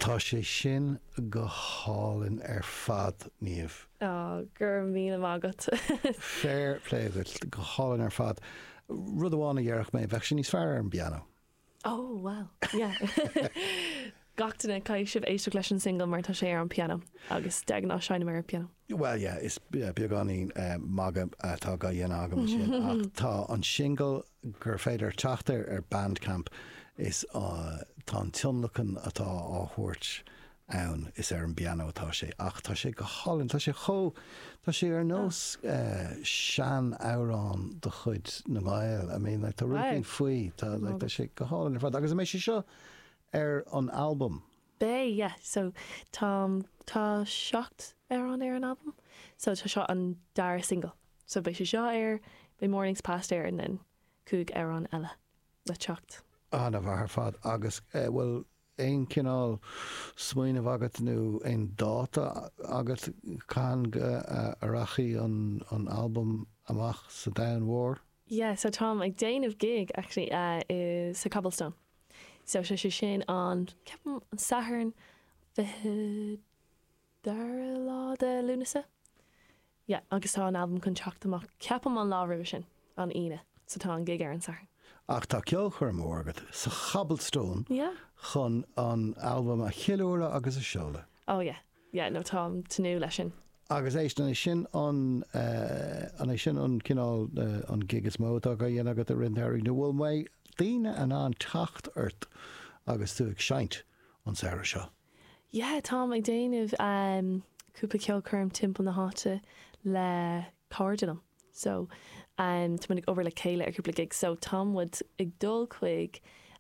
Tá sé sin go hálinn fad níomh. Gur míle mágat. Fair play go hálinn fad. Rud amháinna dhearach mé bheith sin níos fearr an piano. Oh, well, yeah. Gachtainna caiith sibh éisteach leis an single mar tá sé ar an piano agus deag ná seanna mar an piano. Well, yeah, is beagání maga tá go dhéana agam sin. Ach tá an single gur féidir teachtar ar Bandcamp is tá an tionlachan atá áthúirt ann is ar an piano atá sé. Ach tá sé go hálinn, tá sé ar nós sean árán do chuid na Gael. I mean, like, tá ruúin faoi, tá sé go hálinn ar fad. Agus mé sé seo ar an album. Yeah. So tá seacht ar an album. So tá seo an dara single. So bei sé seo ar bei Mornings Past air and then cúg ar an eile le teacht. Na bhar fad agus well ein cinál smaoinemh agat nó ein dáta agat can arachi an album amach sa Down War. Yeah, so Tom, ag déanamh gig actually is sa Cobblestone. So sé sin an ceapam an Saturn bheit dara lá de Lúnasa. Yeah, agus tá an album chun teacht amach ceapam an lá rih sin an ine. So tá an gig ar an Saturn. Ach tá ceolchar mórgad sa Cobblestone chun an album a chiúla agus a seola. Oh yeah. Yeah, no Tom tanú leis sin. Agus éis na sin an sin an cinál an gig is mó a dhéana agad a rinthairí nó bhfuil mé daoine an tacht ort agus tú ag seint an saoire seo. Yeah, Tom, ag déanamh cúpla ceolcurm timpeall na háite le cardinal. So tá munig over le céile ar cúpla gig. So Tom would ag dul chuig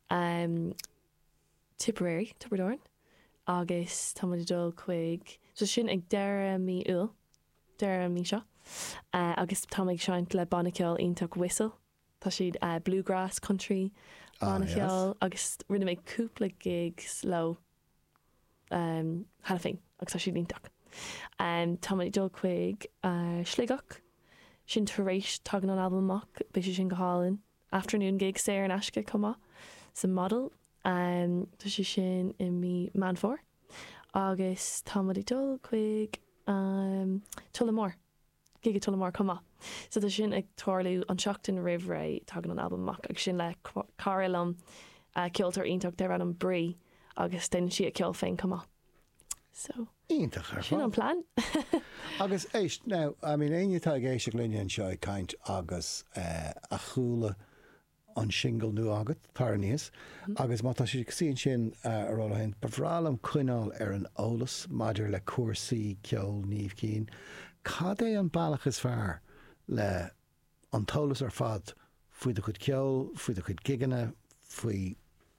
Tipperary, Tupperdorn, agus tá muid dul chuig so sin ag deire mí seo. Agus tá ag seint le bannaceol ionach whistle. Tá siad bluegrass country bannaceol agus rinne méid cúpla gigs lo Hannafing agus tá siad ionach. Tá muid dul chuig Sligach sin taréis tagan an album amach be sin go hálinn afternoon gig sé ar an Aisce comá sa model tá sé sin i mí Manfor agus tá muid dul chuig Tullamore gig Tullamore comá so tá sin ag toirliú an seachtain rih ré tagan an album amach agus sin le carilum ceoltar ionach de an brí agus den si a ceol féin comá. So sin an plan. Agus éist now, I mean, aonatá géisteach linne an seo caint agus a chúla an single nu agat tar níos agus má tá si síon sin arrála hen bhrálam cuineáil ar an ólas maidir le cuasaí ceol níomh cín. Cad é an bailach is fearr le an tolas ar fad faoi de chud ceol, faoi de chud giganna, faoi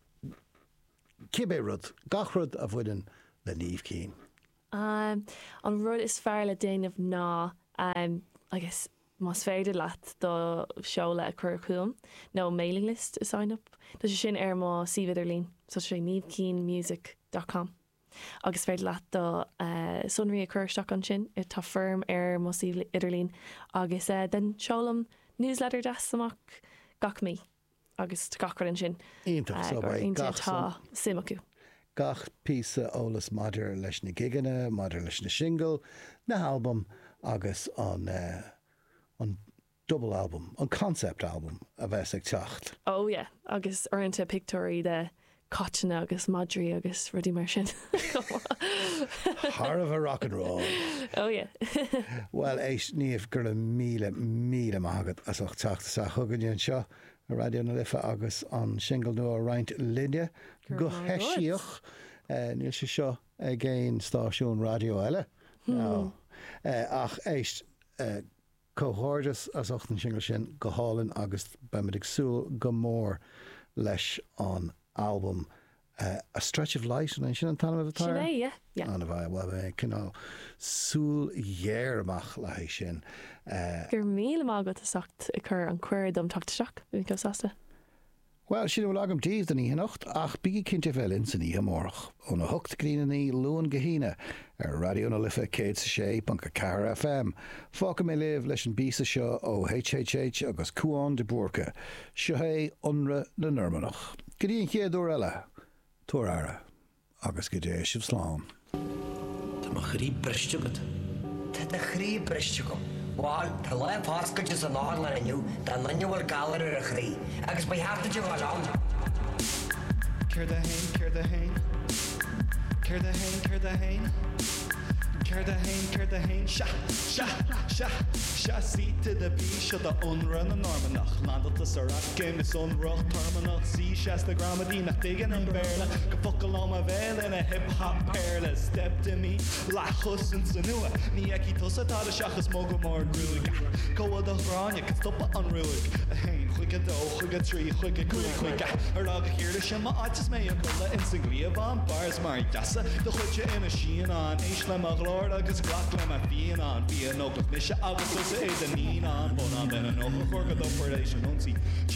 cibé rud, gach rud a bhfuidan le níomh cín. An rud is fearr le déanamh ná agus más féidir leat do seola a chur chuam nó mailing list is sign up. Tá sé sin ar má sividirlín, so sé neamhkeenmusic.com. Agus féidir leat do sunraí a chuirteach an sin i tá firm ar má sividirlín agus den seolam newsletter deas amach gach mí agus gachar an sin. Ionach so tá sim acu. Gach písa ólas maidir leis na giganna, maidir leis na single, na album agus an double album, an concept album a bheits ag teacht. Oh yeah, agus orintanta pictóí de Cochina agus Madri agus rudí mar sin. Heart of a rock and roll. Oh yeah. Well, éis níomh gur le míle mágad as ach teachta sa chugann seo a radio na lifa agus an single nu a roint linne go heisiíoch níl sé seo ag géin stáisiún radio eile. Ach éist cóhordas as ochtan single sin go hálinn agus beimidig súil go mór leis an album A Stretch of Light and sin an tanam of a tar. Yeah. An bhai well cinál súil dhéarmach le hé sin. Gur míle mágad a sagt a chur an cuir dom tachtaseach bhí go sásta. Well, sin bhfuil agam díomh den í nocht ach bíí cinnte bhfuil san í amórach ó na hocht grína í luan gohíine ar radio na lifa céad sa sé panca Car FM. Fáca mé libh leis an bísa seo ó HHH agus Cuán de Búrca. Seo é unra na Nurmanach. Gríon chéadú eile, tuair ara. agus go dé sibh slán. Tá má chrí briste go. Tá a chrí briste go. Bháil tá le fáscaide san áil le aniu, tá nanne bhfuil galar ar a chrí, agus ba heartaide bhil an. Céir de hain, céir de hain. Céir de hain, céir de hain. Céir de hain, céir de hain. Se síte de bí se de unran an normanach. Landaltas ar game is unrocht terminach. Sí 60 gramadí nach digan an berle. Go focail am a bhéil in a hip-hop perle. Step to me, lachus in san nua. Ní eci tusa tá a seachas móga mór rúig. Coad a hráine can stoppa an rúig. A hain, chuig a dó, chuig a trí, chuig a chuig. Ar ag hir sem ma áitis mé a gola in sa gríomh an bars mar deasa. Do chuide ina sían an, éis le mag lord agus glach le ma fian an. Bhí an óglah mise agus tusa é a nín an, bon an ben an óglah chorgad ó for éis an